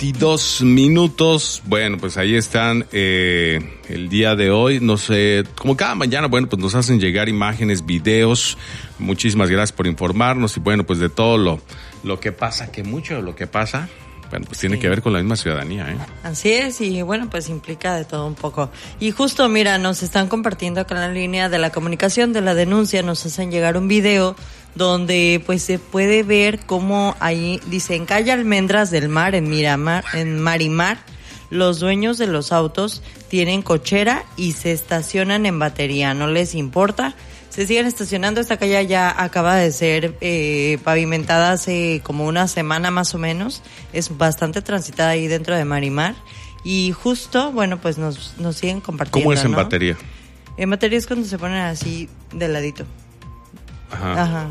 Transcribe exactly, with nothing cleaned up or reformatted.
veintidós minutos. Bueno, pues ahí están eh, el día de hoy. No sé, como cada mañana, bueno, pues nos hacen llegar imágenes, videos. Muchísimas gracias por informarnos y bueno, pues de todo lo, lo que pasa, que mucho de lo que pasa, bueno, pues tiene sí. que ver con la misma ciudadanía, ¿eh? Así es, y bueno, pues implica de todo un poco. Y justo, mira, nos están compartiendo acá en la línea de la comunicación de la denuncia, nos hacen llegar un video donde pues se puede ver cómo ahí, dice, en calle Almendras del Mar, en Miramar, en Marimar, los dueños de los autos tienen cochera y se estacionan en batería, no les importa. Se siguen estacionando. Esta calle ya acaba de ser eh, pavimentada hace como una semana más o menos. Es bastante transitada ahí dentro de Marimar. Y justo, bueno, pues nos, nos siguen compartiendo. ¿Cómo es en ¿no? batería? En batería es cuando se ponen así de ladito. Ajá. Ajá.